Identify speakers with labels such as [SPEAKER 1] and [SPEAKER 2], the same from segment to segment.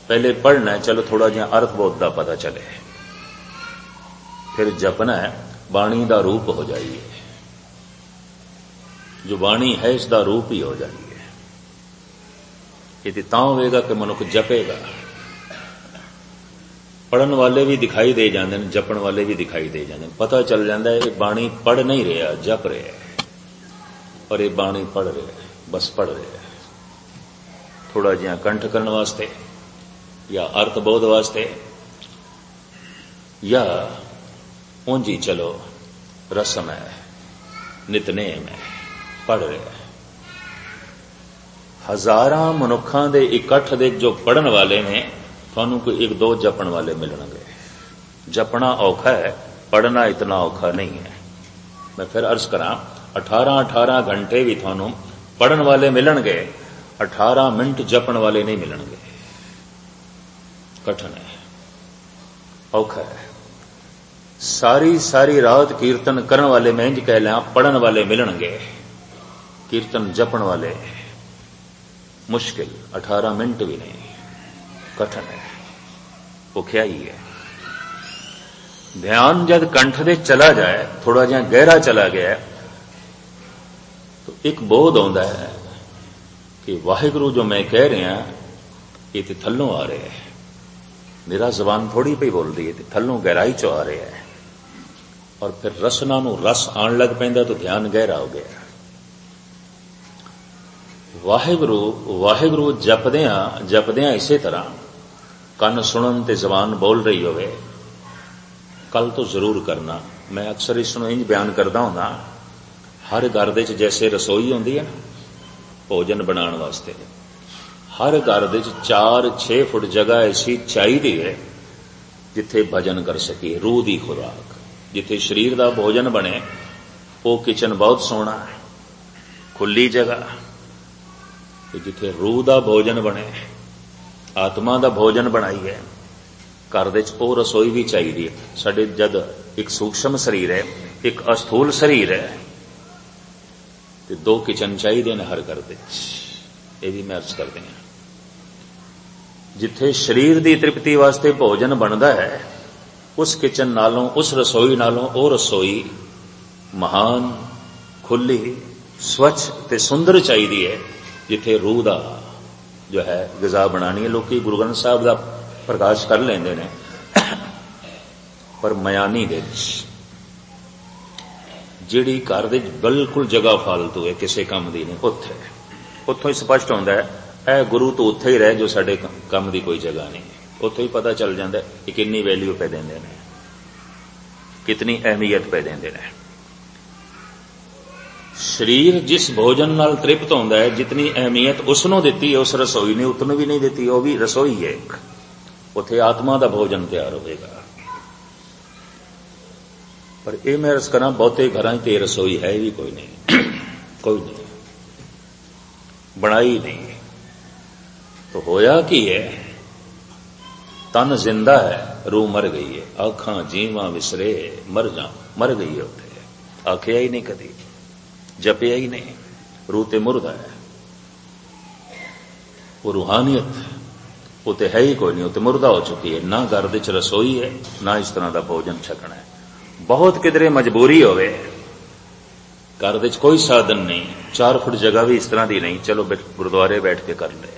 [SPEAKER 1] पहले पढ़ना है, चलो थोड़ा जिहा अर्थबोध का पता चले, फिर जपना है, बाणी का रूप हो जाइए, जो बाणी है इसका रूप ही हो जाइए। ये तां होगा कि मनुख जपेगा। पढ़न वाले भी दिखाई दे जाते हैं, जपण वाले भी दिखाई दे जाते हैं। पता चल जाता है ये बाणी पढ़ नहीं रहा, जप रहा है, और ये बाणी पढ़ रहा है, बस पढ़ रहा है। थोड़ा जिहा कंठ करने वास्ते या अर्थबोध वास्ते, या ऊंज ही चलो रस्म है, नितनेम है, पढ़ रहा है। हजारां मनुखां दे इकट्ठ दे जो पढ़न वाले ने, थानू कोई एक दो जपण वाले मिलणगे। जपना औखा है, पढ़ना इतना औखा नहीं है। मैं फिर अर्ज करा, 18-18 घंटे भी थानू पढ़न वाले मिलणगे, 18 मिनट जपण वाले नहीं मिलणगे। कठिन है, औखा है। सारी सारी रात कीर्तन करन वाले मैं इंज कह लिया, पढ़न वाले मिलणगे, कीर्तन जपण वाले मुश्किल, 18 मिनट भी नहीं, कठिन है, भुखियाई है। ध्यान जब कंठ दे चला जाए, थोड़ा जिहा गहरा चला गया, तो एक बोध आउंदा है कि वाहिगुरु जो मैं कह रहा ये तो थल्लों आ रहा है, मेरा जबान थोड़ी पई बोल रही है, थल्लों गहराई चो आ रहा है। और फिर रसना नूं रस आण लग पैंदा तो ध्यान गहरा हो गया। वाहिगुरु वाहिगुरु जपदियां इसे तरह कन सुनन ते जबान बोल रही होवे, कल तो जरूर करना। मैं अक्सर इसनूं इंज बयान करदा हुंदा, हर घर दे च जैसे रसोई होंदी है भोजन बनाने वास्ते, हर घर दे च 4-6 फुट जगह ऐसी चाहिदी है जिथे भजन कर सकीए, रूह दी खुराक, जिथे शरीर दा भोजन बने। वो किचन बहुत सोहना है, खुली जगह, जिथे रूह दा भोजन बने, आत्मा दा भोजन बनाइए। घर दे च ओह रसोई भी चाहिए। साडे जद एक सूक्ष्म शरीर है, एक अस्थूल शरीर है, ते 2 किचन चाहिए ने हर घर दे। ये भी मैं अर्ज करते हैं, जिथे शरीर की तृप्ति वास्ते भोजन बनता है, उस किचन नालों, उस रसोई नालों ओह रसोई महान, खुली, स्वच्छ ते सुंदर चाहिए है, जिथे रूह दा जो है ग़िज़ा बनानी है। लोग गुरु ग्रंथ साहब का प्रकाश कर लेंदे ने, पर मयानी दे जिहड़ी घर दे बिल्कुल जगह फालतू है, किसी काम दी नहीं, उत्थों ही स्पष्ट होंदा है ऐ गुरु तो उत्थे ही रहे जो साडे काम दी कोई जगह नहीं। उत्थों ही पता चल जाता है कि कितनी वैल्यू पे देंदे ने, कितनी अहमियत पे देंदे ने। शरीर जिस भोजन नाल तृप्त होंदा है, जितनी अहमियत उसनों दिती है, उस रसोई ने उतनों भी नहीं दिती। वह भी रसोई है एक, उत्थे आत्मा का भोजन तैयार होगा। पर यह मैं अर्ज करा, बहुते घर ते रसोई है भी कोई नहीं, कोई नहीं, बनाई नहीं। तो होया की है, तन जिंदा है, रूह मर गई है। आखां जीवां विसरे मर गई है। उत्थे आखिया ही नहीं, कदी जपिया ही नहीं, रूह ते मुर्दा है। वो रूहानियत वो तो है ही कोई नहीं, वो तो मुर्दा हो चुकी है। ना घर दे च रसोई है, ना इस तरह का भोजन छकना है। बहुत किधरे मजबूरी होवे, घर दे च कोई साधन नहीं, 4 फुट जगह भी इस तरह की नहीं, चलो गुरुद्वारे बैठ के कर ले,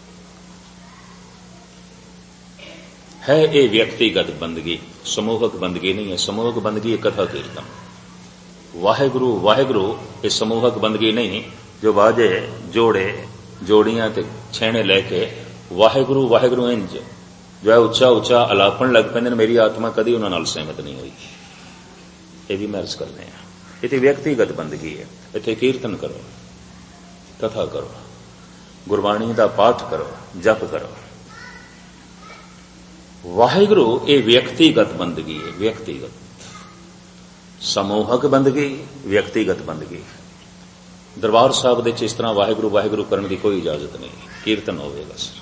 [SPEAKER 1] है ये व्यक्तिगत बंदगी, समूहक बंदगी नहीं है। समूहक बंदगी कथा कीर्तन, वाहेगुरु वाहेगुरु ये समूहक बंदगी नहीं, जो बाजे जोड़े जोड़ियां ते छेने लेके वाहेगुरु वाहेगुरु इंज जो है उच्चा उच्चा अलापन लग पैंदे। मेरी आत्मा कदी उन्हां नाल सहमत नहीं हुई। ये भी मैं अर्ज करने हैं, ये व्यक्तिगत बंदगी है। इत्थे कीर्तन करो, कथा करो, गुरबाणी का पाठ करो, जप करो। वाहेगुरु ये व्यक्तिगत बंदगी है, व्यक्तिगत। समूहक बंदगी, व्यक्तिगत बंदगी। दरबार साहब दे इस तरह वाहेगुरु वाहेगुरु करने की कोई इजाजत नहीं, कीर्तन होवेगा सिर्फ।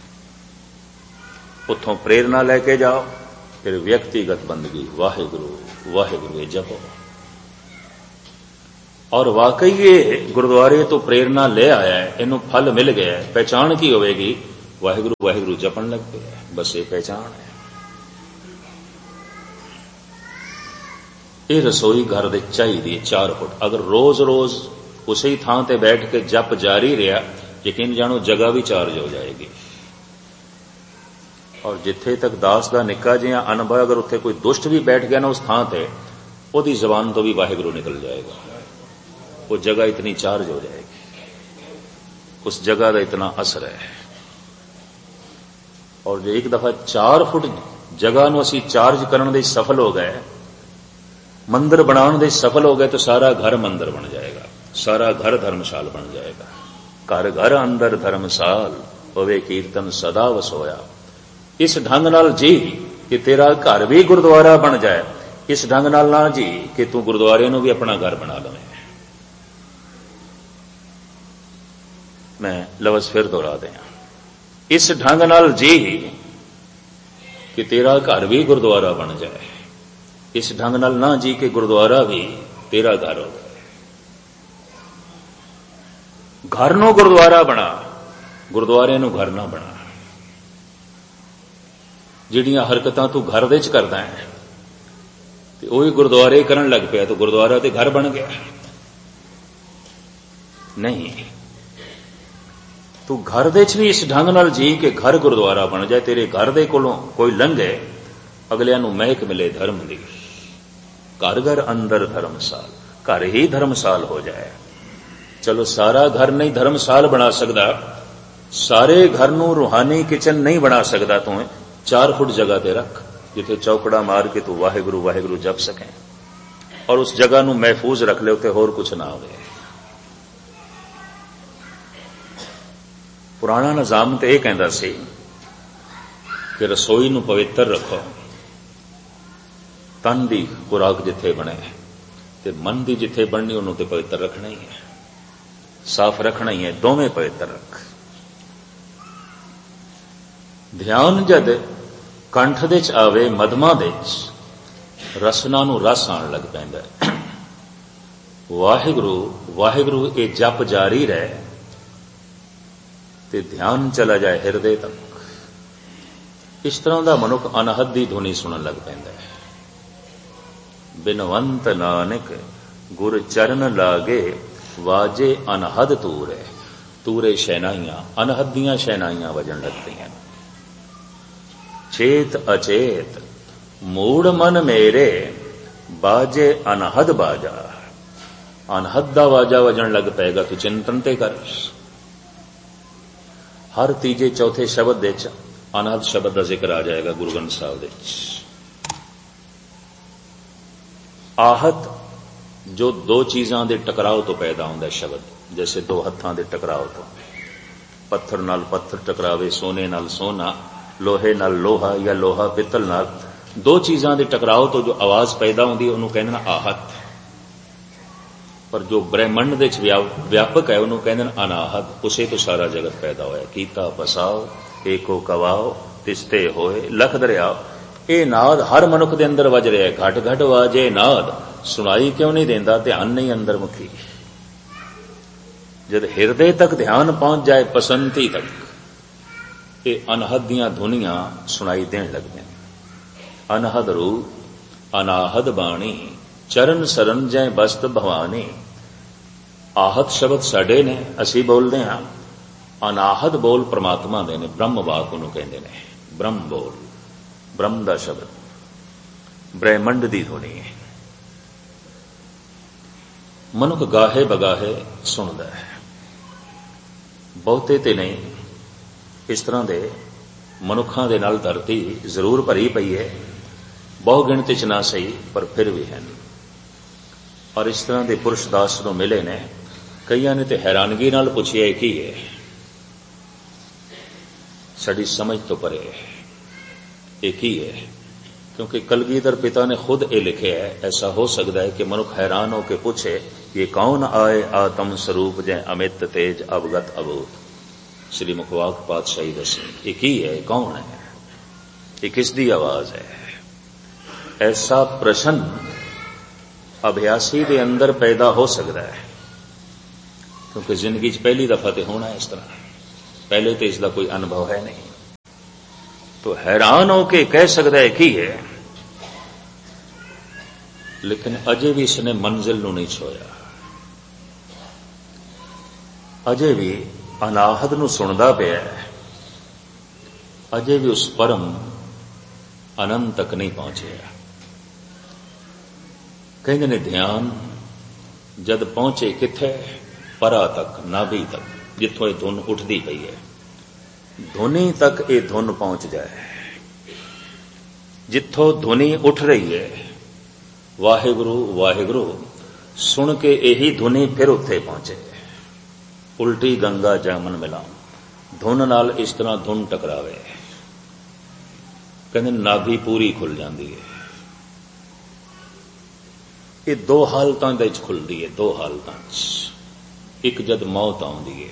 [SPEAKER 1] उतों प्रेरणा लेके जाओ, फिर व्यक्तिगत बंदगी, वाहेगुरु वाहेगुरु ये जपो। और वाकई ये गुरुद्वारे तो प्रेरणा ले आया है, इनू फल मिल गया है। पहचान की होगी वाहिगुरू वाहिगुरू जपन लग पे, बस ये पहचान है। ये रसोई घर दे चाहिए 4 फुट। अगर रोज रोज उसी थां ते बैठ के जप जारी रहा, यकीन जानो जगह भी चार्ज हो जाएगी। और जिथे तक दास का निक्का जिहा अनुभव, अगर उत्थे कोई दुष्ट भी बैठ गया ना उस थां ते, ओदी जबान तो भी वाहिगुरू निकल जाएगा। वो जगह इतनी चार्ज हो जाएगी, उस जगह का इतना असर है। और जो एक दफा 4 फुट जगह नूं असीं चार्ज करन दे सफल हो गए, मंदिर बनाने दे सफल हो गए, तो सारा घर मंदिर बन जाएगा, सारा घर धर्मशाल बन जाएगा। घर घर अंदर धर्मशाल होवे कीर्तन सदा वसोया। इस ढंग नाल जी कि तेरा घर भी गुरुद्वारा बन जाए, इस ढंग नाल ना जी कि तू गुरुद्वारे नूं भी अपना घर बना लवे। मैं लफ्ज़ फिर दोहरा दें, इस ढंग नाल जी कि तेरा घर भी गुरुद्वारा बन जाए, इस ढंग नाल ना जी कि गुरुद्वारा भी तेरा घर हो। घर नूं गुरुद्वारा बना, गुरुद्वारे नूं घर ना बना। जिहड़ियां हरकतां तू घर दे च करदा है ते ओही गुरुद्वारे करन लग पिया, तो गुरुद्वारा ते घर बन गया नहीं। तू घर दे च भी इस ढंग नाल जी के घर गुरुद्वारा बन जाए। तेरे घर दे कोलों कोई लंघे, अगलियां नूं महक मिले धर्म दी। घर घर अंदर धर्मशाल, घर ही धर्मशाल हो जाए। चलो सारा घर नहीं धर्मशाल बना सकदा, सारे घर नूं रूहानी किचन नहीं बना सकदा, तू 4 फुट जगह ते रख जिथे चौकड़ा मार के तू वाहिगुरू वाहिगुरू जप सके, और उस जगह नूं महफूज रख ले, उत्ते होर कुछ ना होवे। पुराना निजाम तो यह कहता सी कि रसोई नूं पवित्र रखो, तन की खुराक जिथे बने ते मन की जिथे बननी उन्होंने तो पवित्र रखना ही है, साफ रखना ही है, दोवें पवित्र रख। ध्यान जद कंठ दे च आवे, मधमा दे च रसना नूं रस आण लग पैंदा है। वाहिगुरू वाहिगुरू ये जप जारी रहे ते ध्यान चला जाए हिरदे तक। इस तरह का मनुख अनहद दी धुनी सुनन लग पैंदा है। बिनवंत नानक गुर चरण लागे, वाजे अनहद तूरे। तूरे शहनाइयां, अनहद दियां शहनाइयां वजन लग पईयां। चेत अचेत मूड मन मेरे, बाजे अनहद बाजा। अनहद दा वाजा वजन लग पेगा, तू चिंतन ते कर। हर तीजे चौथे शब्द दे च अनहद शब्द का जिक्र आ जाएगा गुरु ग्रंथ साहिब दे। आहत जो 2 चीज़ां दे टकराव तो पैदा होंदा शब्द, जैसे 2 हत्थां दे टकराव तो, पत्थर नाल पत्थर टकरावे, सोने नाल सोना, लोहे नाल लोहा, या लोहा पित्तल नाल, 2 चीज़ां दे टकराव तो जो आवाज पैदा होंदी उन्होंने कहना आहत। पर जो ब्रह्मंड दे व्यापक है उन्होंने कहते अनाहत। उसे तो सारा जगत पैदा होया। कीता पसाओ एको कवाओ, तिसते होए लख दरियाओ। ये नाद हर मनुख दे अंदर वज रहा है। घट घट वाजे नाद, सुनाई क्यों नहीं देंदा, ध्यान नहीं अंदर मुखी। जब हिरदे तक ध्यान पहुंच जाए, पसंती तक, ये अनहद दियां धुनियां सुनाई देन लगदे। अनहद रूप अनाहद बाणी, चरण सरन जय बस्त भवानी। आहत शब्द साडे ने, असी बोलते हाँ। अनाहत बोल परमात्मा दे ने, ब्रह्म वाक उन्होंने कहते हैं। ब्रह्म बोल, ब्रह्म दा शब्द, ब्रह्मंड दी धुनी है। मनुख गाहे बगाहे सुनदा है, बहुते ते नहीं। इस तरह दे मनुखां दे नाल धरती जरूर भरी पई है, बहु गिणती च ना सही, पर फिर भी है। और इस तरह के पुरुष दास नूं मिले ने, कईयां ने तो हैरानगी नाल पुछिया की है, साडी समझ तो परे है, एक ही है। क्योंकि कलगीधर पिता ने खुद ये लिखे है। ऐसा हो सकता है कि मनुख हैरान होकर पूछे, ये कौन आए आत्म स्वरूप जय अमित तेज अवगत अभूत। श्री मुखवाक पातशाही दसी, एक ही है, कौन है, ये किसदी आवाज है। ऐसा प्रश्न अभ्यासी के अंदर पैदा हो सकता है, क्योंकि जिंदगी च पहली दफा तो होना है इस तरह। पहले तो इसका कोई अनुभव है नहीं, तो हैरान हो के कह सकता है की है, लेकिन अजे भी इसने मंजिल नूं नहीं छोया, अजे भी अनाहत नूं सुनदा पिया, अजे भी उस परम अनंत तक नहीं पहुंचया। कहते ने ध्यान जद पहुंचे किथे, परा तक, नाभि तक, जिथों ये धुन उठती पई है, धुनी तक ये धुन पहुंच जाए। जिथों धुनी उठ रही है, वाहिगुरु वाहिगुरु सुन के यही धुनी फिर उत्थे पहुंचे। उल्टी गंगा जामन मिलाऊं, धुन नाल इस तरह धुन टकरावे, कहते नाभि पूरी खुल जाती है। ये दो हालतां दे विच खुलदी है, दो हालतां च। एक जद मौत आउंदी है,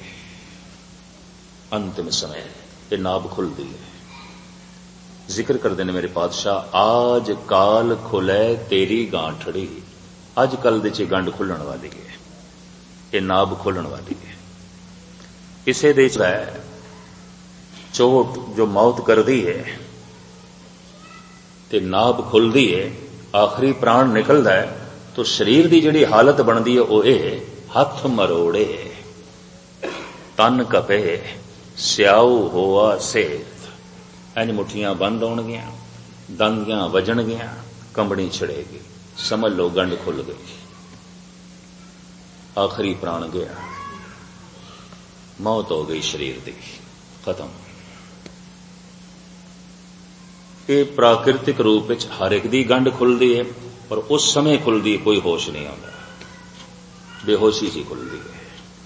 [SPEAKER 1] अंतिम समय ये नाभ खुलती है। जिक्र करते ने मेरे पातशाह, आज काल खुलै तेरी गांठड़ी, अज कल दे गंढ खुलण वाली है, ये नाभ खुलण वाली है। इसे देश है चोट जो मौत करदी है ते नाभ खुलदी है, आखिरी प्राण निकलदा है, तो शरीर की जिहड़ी हालत बनती है वह ये हथ मरोड़े, तन कपे, स्याऊ होआ सेत। इंज मुठियां बंद होणगियां, दंदियां वजणगियां, कंबनी छिड़ेगी, समझ लो गंढ खुल गई, आखिरी प्राण गया, मौत हो गई शरीर की, खत्म। ये प्राकृतिक रूप में हर एक दी गंढ खुलती है, पर उस समय खुलती है कोई होश नहीं आता, बेहोशी सी खुलती है।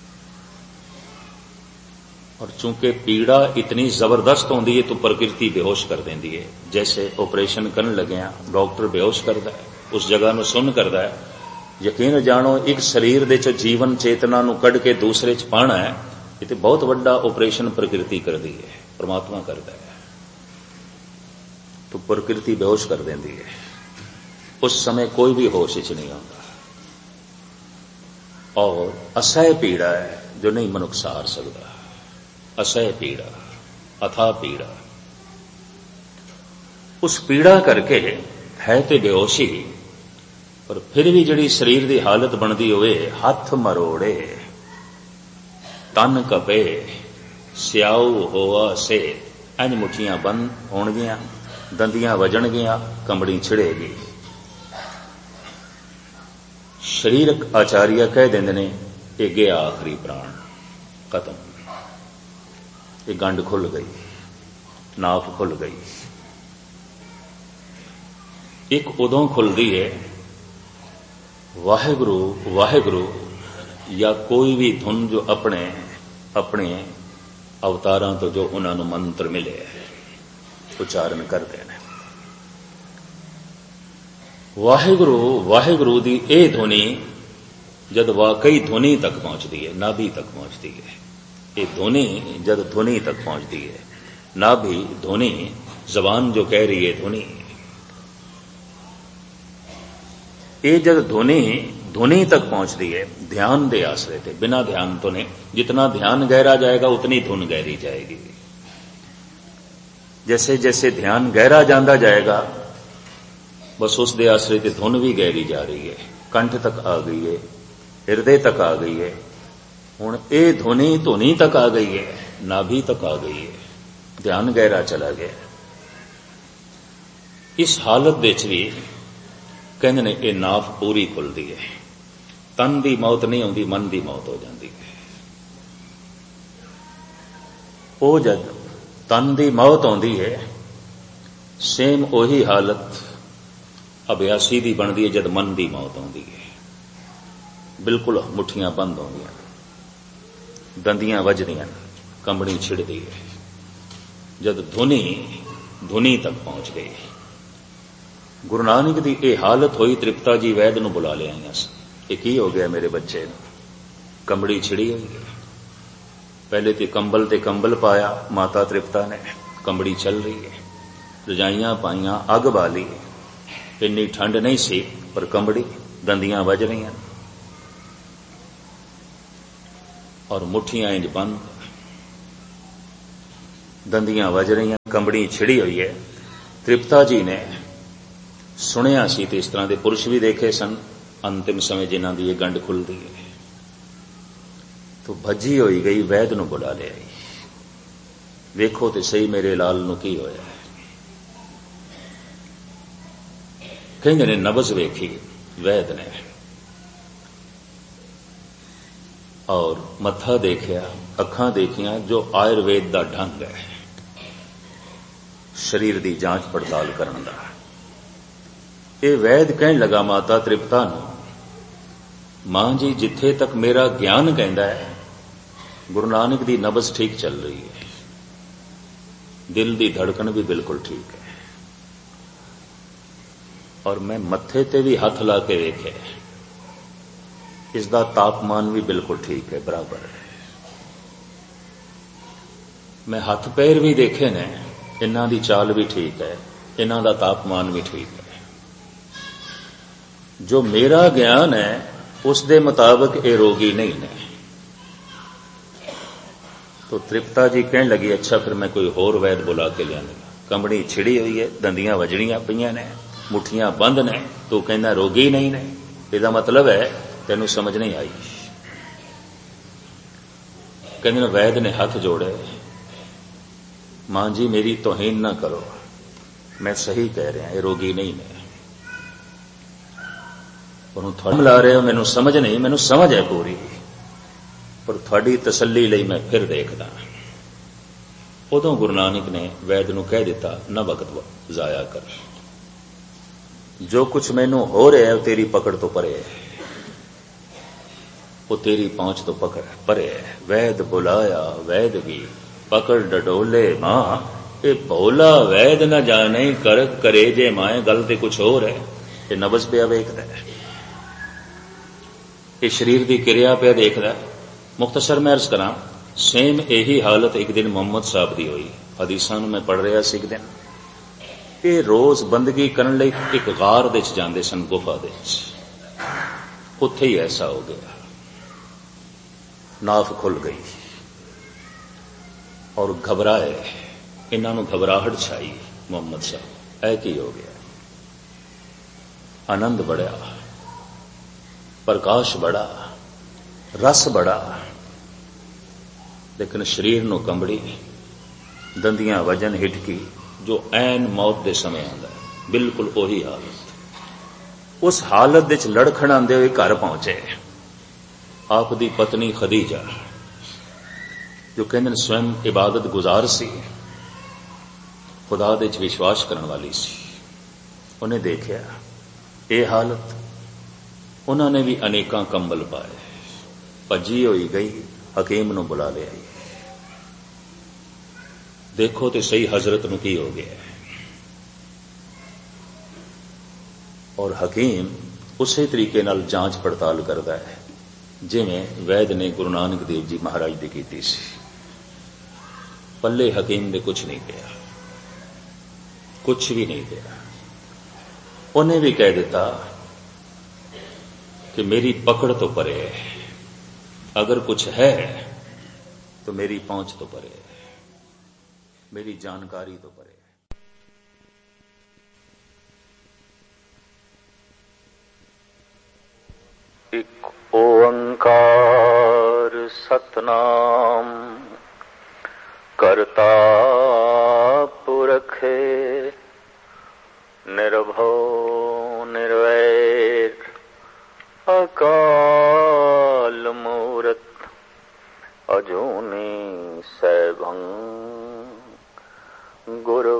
[SPEAKER 1] और चूंकि पीड़ा इतनी जबरदस्त होती है तो प्रकृति बेहोश कर देती है। जैसे ऑपरेशन करने लगे डॉक्टर बेहोश करता है, उस जगह में सुन करता है, यकीन जानो एक शरीर दे च जीवन चेतना नूं कढ के दूसरे च पाना है, ये तो बहुत बड़ा ऑपरेशन प्रकृति करती है, परमात्मा करता है। तो प्रकृति बेहोश कर देती है, उस समय कोई भी होश च नहीं आता, और असह्य पीड़ा है जो नहीं मनुख सहार सकता। असह्य पीड़ा, अथाह पीड़ा, उस पीड़ा करके है तो बेहोशी, पर फिर भी जिहड़ी शरीर की हालत बनती होवे, हथ मरोड़े, तन कपे, स्याऊ होआ से, इंज मुठियां बंद होणगियां, दंदियां वजणगियां, कंबड़ी छिड़ेगी। शरीरक आचार्य कह देंदे ने ये गया आखिरी प्राण, खत्म, ये गंढ खुल गई, नाफ खुल गई। एक उदों खुलती है वाहिगुरु वाहिगुरु या कोई भी धुन जो अपने अपने अवतारां तो जो उन्होंने मंत्र मिले उच्चारण करते हैं। वाहिगुरु वाहिगुरु दी ए ध्वनि जद वाकई ध्वनि तक पहुंचती है, नाभि तक पहुंचती है। ये ध्वनि जद ध्वनि तक पहुंचती है, नाभि ध्वनि, जबान जो कह रही है ध्वनि, ये जब ध्वनि ध्वनि तक पहुंचती है ध्यान दे आश्रय थे, बिना ध्यान तो नहीं। जितना ध्यान गहरा जाएगा उतनी धुन गहरी जाएगी। जैसे जैसे ध्यान गहरा जाता जाएगा बस उस दे आश्रय ते धुन भी गहरी जा रही है, कंठ तक आ गई है, हृदय तक आ गई है, हुण ये ध्वनि धुनी तक आ गई है, नाभि तक आ गई है, ध्यान गहरा चला गया। इस हालत विच भी कहते ने ये नाफ पूरी खुलती है, तन की मौत नहीं आती, मन की मौत हो जाती है। वो जब तन की मौत आती है सेम उही हालत अभ्यासी की बनती है जब मन की मौत आती है। बिल्कुल मुठियां बंद होंदियां, दंदियां वजदियां, कंबड़ी छिड़ती है। जब धुनी धुनी तक पहुंच गई, गुरु नानक की यह हालत हुई, तृप्ता जी वैद नूं बुला लिया। ये की हो गया मेरे बच्चे, कंबड़ी छिड़ी हुई है। पहले तो कंबल ते कंबल पाया माता तृप्ता ने, कंबड़ी चल रही है, रजाइयां पाइयां, अग बाली, इन्नी ठंड नहीं सी पर कंबड़ी, दंदियां वज रही और मुठियां इंज बंद। दंदियां वज रही, कंबड़ी छिड़ी हुई है। तृप्ता जी ने सुनिया सी ते इस तरह के पुरुष भी देखे सन अंतिम समय जिन्हां दी ये गंढ खुलदी है। तो भजी होई गई, वैद नूं बुला लिया, वेखो तो सही मेरे लाल नूं की होया। कहिंदे ने नबज वेखी वैद ने, और मत्था देखिया, अखां देखियां, जो आयुर्वेद का ढंग है शरीर की जांच पड़ताल करने का। ये वैद कहन लगा माता तृप्ता नूं, मां जी जिथे तक मेरा ज्ञान कहता है गुरु नानक की नबज ठीक चल रही है, दिल की धड़कन भी बिल्कुल ठीक है, और मैं मत्थे ते भी हाथ ला के वेखे, इसका तापमान भी बिल्कुल ठीक है, बराबर है। मैं हाथ पैर भी देखे ने, इन्हां दी चाल भी ठीक है, इन्हां दा तापमान भी ठीक है। जो मेरा ज्ञान है उस दे मुताबिक ये रोगी नहीं ने। तो तृप्ता जी कहने लगी, अच्छा फिर मैं कोई होर वैद बुला के लिया। कंबड़ी छिड़ी हुई है, दंदियां वजड़ियां पईयां ने, मुठियां बंद ने, तो कहना रोगी नहीं ने। इसका मतलब है तेनू समझ नहीं आई। कहते वैद ने हाथ जोड़े, मां जी मेरी तौहीन ना करो, मैं सही कह रहा, ये रोगी नहीं ने। मिला रहे हो, मैनू समझ नहीं, मैनू समझ है पूरी, पर थोड़ी तसल्ली लई मैं फिर देखदा। उदों गुरु नानक ने वैद नूं कह दिता, न वक्त जाया कर, जो कुछ मैनू हो रहा है वो तेरी पकड़ तो परे है, वो तेरी पहुंच तो परे है। वैद बुलाया वैद भी पकड़ डडोले मां, ये भोला वैद न जाने कर करे जे माए, गल ते कुछ होर है। ये नबज पिया वेखदा है, ये शरीर की क्रिया पे देखदा। मुख्तसर मैं अर्ज करा, सेम यही हालत एक दिन मुहम्मद साहब की हुई। हदीसां मैं पढ़ रहा सी एक दिन, ये रोज बंदगी करन लई एक गार दे जांदे सन, गुफा दे उत्थे ही ऐसा हो गया, नाफ खुल गई और घबराए, इन्हों घबराहट छाई। मुहम्मद साहब ऐ की हो गया, आनंद बढ़िया, प्रकाश बड़ा, रस बड़ा, लेकिन शरीर नूं कंबड़ी, दंदियां वजन हिटकी, जो ऐन मौत के समय आंदा है, बिल्कुल उही हालत। उस हालत विच लड़खड़ांदे हुए घर पहुंचे आप दी पत्नी खदीजा, जो कहंदे स्वयं इबादत गुजार सी, खुदा दे विच विश्वास करने वाली सी। उन्हें देखिया ये हालत, उन्होंने भी अनेकां कंबल पाए, भजी होई गई, हकीम नूं बुला लिया। देखो तो सही हजरत नूं की हो गया। और हकीम उसी तरीके नाल जांच पड़ताल करता है जिवें वैद ने गुरु नानक देव जी महाराज दी कीती सी। पल्ले हकीम दे कुछ नहीं पिया, कुछ भी नहीं पिया। उन्हें भी कह दिता कि मेरी पकड़ तो परे है, अगर कुछ है तो मेरी पहुंच तो परे है, मेरी जानकारी तो परे है। एक ओंकार सतनाम करता पुरख निर्भव निर्वैर अकाल मूरत अजूनी सैभं गुरु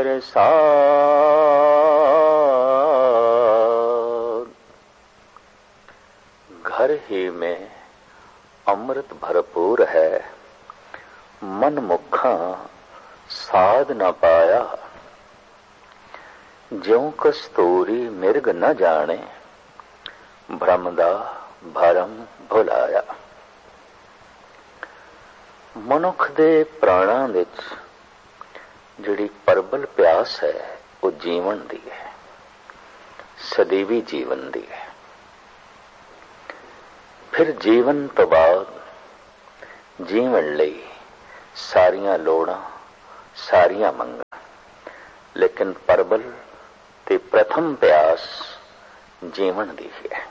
[SPEAKER 1] प्रसाद। घर ही में अमृत भरपूर है, मन मुखा साध न पाया, ज्यों कस्तूरी मिर्ग न जाने, भ्रम दा भरम भुलाया। मनुख दे प्राणां विच जिहड़ी प्रबल प्यास है वो जीवन दी है, सदैवी जीवन दी है। फिर जीवन तो बाद जीवन लई सारियां लोड़ां
[SPEAKER 2] ਸਾਰੀਆਂ ਮੰਗਾਂ, ਲੇਕਿਨ ਪ੍ਰਬਲ ਤੇ ਪ੍ਰਥਮ ਪਿਆਸ ਜੀਵਨ ਦੀ ਹੈ।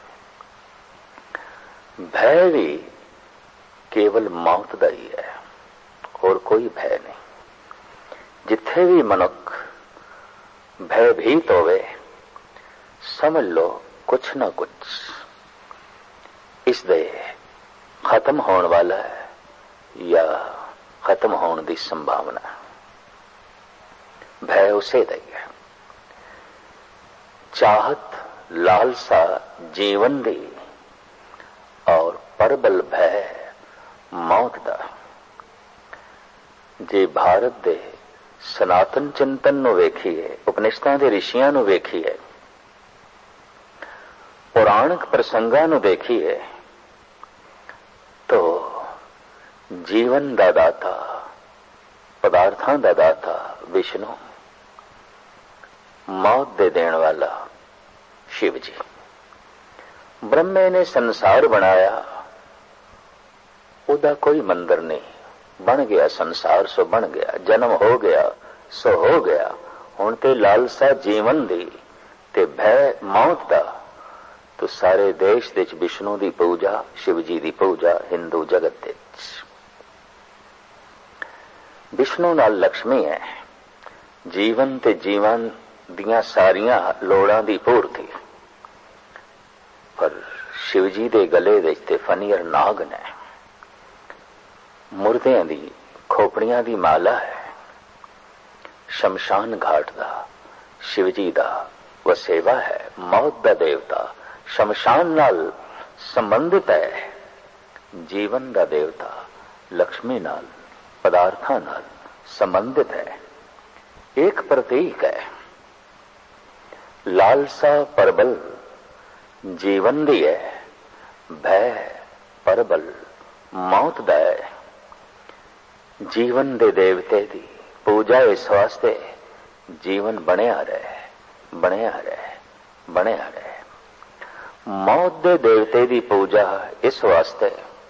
[SPEAKER 2] ਭੈ ਵੀ ਕੇਵਲ ਮੌਤ ਦਾ ਹੀ ਹੈ, ਹੋਰ ਕੋਈ ਭੈ ਨਹੀਂ। ਜਿੱਥੇ ਵੀ ਮਨੁੱਖ ਭੈਭੀਤ ਹੋਵੇ, ਸਮਝ ਲੋ ਕੁਛ ਨਾ ਕੁਛ ਇਸ ਦੇ ਖਤਮ ਹੋਣ ਵਾਲਾ ਹੈ ਜਾਂ ਖਤਮ ਹੋਣ ਦੀ ਸੰਭਾਵਨਾ। ਭੈ ਉਸੇ ਦਾ ਹੀ ਹੈ। ਚਾਹਤ, ਲਾਲਸਾ ਜੀਵਨ ਦੀ ਔਰ ਪ੍ਰਬਲ ਭੈ ਮੌਤ ਦਾ। ਜੇ ਭਾਰਤ ਦੇ ਸਨਾਤਨ ਚਿੰਤਨ ਨੂੰ ਵੇਖੀਏ, ਉਪਨਿਸ਼ਦਾਂ ਦੇ ਰਿਸ਼ੀਆਂ ਨੂੰ ਵੇਖੀਏ, ਪੁਰਾਣਿਕ ਪ੍ਰਸੰਗਾਂ ਨੂੰ ਦੇਖੀਏ, ਤੋ ਜੀਵਨ ਦਾ ਦਾਤਾ, ਪਦਾਰਥਾਂ ਦਾ ਦਾਤਾ ਵਿਸ਼ਨੂੰ, ਮੌਤ ਦੇ ਦੇਣ ਵਾਲਾ शिव जी। ब्रह्मे ने संसार बनाया, ਉਹਦਾ ਕੋਈ ਮੰਦਰ ਨਹੀਂ, ਬਣ ਗਿਆ ਸੰਸਾਰ ਸੋ ਬਣ ਗਿਆ, ਜਨਮ ਹੋ ਗਿਆ ਸੋ ਹੋ ਗਿਆ। ਹੁਣ ਤੇ ਲਾਲਸਾ ਜੀਵਨ ਦੀ ਤੇ ਭੈ ਮੌਤ ਦਾ। ਤੋ ਸਾਰੇ ਦੇਸ਼ ਦੇ ਵਿੱਚ ਵਿਸ਼ਨੂੰ ਦੀ ਪੂਜਾ, शिव जी ਦੀ ਪੂਜਾ ਹਿੰਦੂ ਜਗਤ ਦੇ ਵਿੱਚ। ਵਿਸ਼ਨੂੰ ਨਾਲ ਲక్ష్ਮੀ ਹੈ, ਜੀਵਨ ਤੇ ਜੀਵਨ ਦੀਆਂ ਸਾਰੀਆਂ ਲੋੜਾਂ ਦੀ ਪੂਰਤੀ। ਪਰ शिव जी ਦੇ ਗਲੇ ਵਿੱਚ ਤੇ ਫਨੀਅਰ ਨਾਗ ਨੇ, ਮੁਰਦਿਆਂ ਦੀ ਖੋਪੜੀਆਂ ਦੀ ਮਾਲਾ ਹੈ। ਸ਼ਮਸ਼ਾਨ ਘਾਟ ਦਾ शिव जी ਦਾ ਵਸੇਵਾ ਹੈ। ਮੌਤ ਦਾ ਦੇਵਤਾ ਸ਼ਮਸ਼ਾਨ ਨਾਲ ਸੰਬੰਧਿਤ ਹੈ। ਜੀਵਨ ਦਾ ਦੇਵਤਾ ਲక్ష్ਮੀ ਨਾਲ, ਪਦਾਰਥਾਂ ਨਾਲ ਸੰਬੰਧਿਤ ਹੈ। ਇੱਕ ਪ੍ਰਤੀਕ ਹੈ। ਲਾਲਸਾ ਪ੍ਰਬਲ ਜੀਵਨ ਦੀ ਹੈ, ਭੈ ਪ੍ਰਬਲ ਮੌਤ ਦਾ ਹੈ। ਜੀਵਨ ਦੇ ਦੇਵਤੇ ਦੀ ਪੂਜਾ ਇਸ ਵਾਸਤੇ ਜੀਵਨ ਬਣਿਆ ਰਹੇ, ਬਣਿਆ ਰਹੇ, ਬਣਿਆ ਰਹੇ। ਮੌਤ ਦੇ ਦੇਵਤੇ ਦੀ ਪੂਜਾ ਇਸ ਵਾਸਤੇ